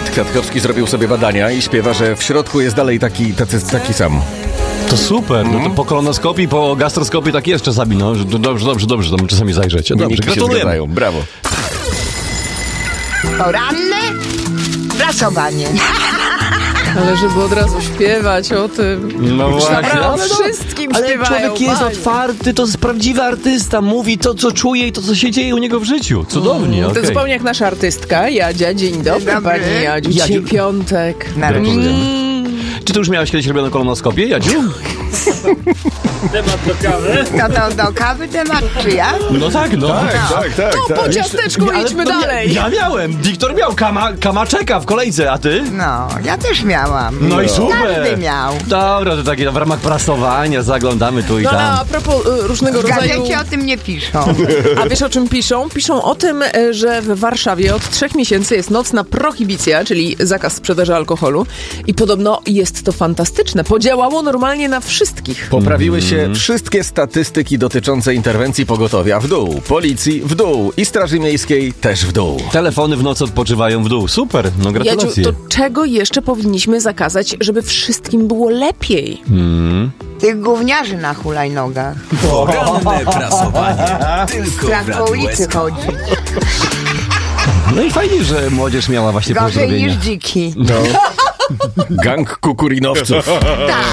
Kwiatkowski zrobił sobie badania i śpiewa, że w środku jest dalej taki sam. To super, no to po kolonoskopii, po gastroskopii tak jest czasami, no, że dobrze, tam czasami zajrzeć. Dobrze, gratuluję. Brawo. Poranne prasowanie. Ale żeby od razu śpiewać o tym. No właśnie. Ale wszystkim Ale śpiewają. człowiek jest otwarty, to jest prawdziwy artysta, mówi to, co czuje i to, co się dzieje u niego w życiu. Cudownie, To okej. zupełnie jak nasza artystka, Jadzia. Dzień dobry, dobry. pani Jadziu. Dzisiaj Jadziu. piątek. Gratulujemy. Czy ty już miałeś kiedyś robioną kolonoskopię, Jadziu? Temat do kawy. To do kawy temat, czy ja? No tak, no. Tak. To po ciasteczku idźmy dalej. Ja miałem, Wiktor miał, Kama czeka w kolejce, a ty? No, ja też miałam. No i super. Każdy miał. Dobra, to takie w ramach prasowania zaglądamy tu i No, tam. a propos różnego W rodzaju... gazecie o tym nie piszą. A wiesz, o czym piszą? Piszą o tym, że w Warszawie od 3 miesięcy jest nocna prohibicja, czyli zakaz sprzedaży alkoholu. I podobno jest to fantastyczne. Podziałało normalnie na wszystkich. Poprawiły się wszystkie statystyki dotyczące interwencji pogotowia w dół, policji w dół i Straży Miejskiej też w dół. Telefony w nocy odpoczywają w dół. Super, no gratulacje. Jadziu, to czego jeszcze powinniśmy zakazać, żeby wszystkim było lepiej? Tych gówniarzy na hulajnogach. Poranne prasowanie. Tylko w Jak po Radiu ulicy SK. chodzi. No i fajnie, że młodzież miała właśnie Gorzej pozdrowienia. niż dziki. Gang kukurinowców. Tak.